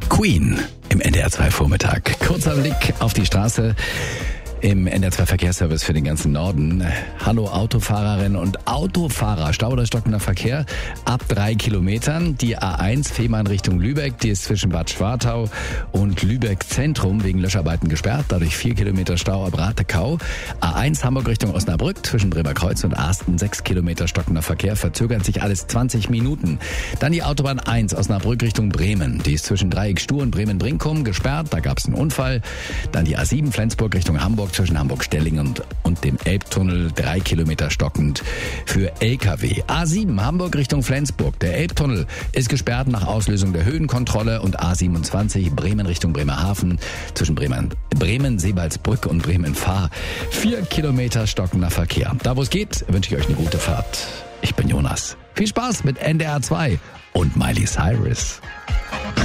Queen im NDR 2 Vormittag. Kurzer Blick auf die Straße im NDR 2 Verkehrsservice für den ganzen Norden. Hallo Autofahrerinnen und Autofahrer. Stau oder stockender Verkehr ab 3 Kilometern. Die A1 Fehmarn Richtung Lübeck, die ist zwischen Bad Schwartau und Lübeck Zentrum wegen Löscharbeiten gesperrt. Dadurch 4 Kilometer Stau ab Ratekau. A1 Hamburg Richtung Osnabrück zwischen Bremerkreuz und Asten 6 Kilometer stockender Verkehr. Verzögert sich alles 20 Minuten. Dann die Autobahn 1 Osnabrück Richtung Bremen. Die ist zwischen Dreieck Stur und Bremen-Brinkum gesperrt. Da gab es einen Unfall. Dann die A7 Flensburg Richtung Hamburg zwischen Hamburg-Stellingen und dem Elbtunnel 3 Kilometer stockend für LKW. A7 Hamburg Richtung Flensburg. Der Elbtunnel ist gesperrt nach Auslösung der Höhenkontrolle und A27 Bremen Richtung Bremerhaven zwischen Bremen-Seebaldsbrück und Bremen-Fahr 4 Kilometer stockender Verkehr. Da wo es geht, wünsche ich euch eine gute Fahrt. Ich bin Jonas. Viel Spaß mit NDR 2 und Miley Cyrus.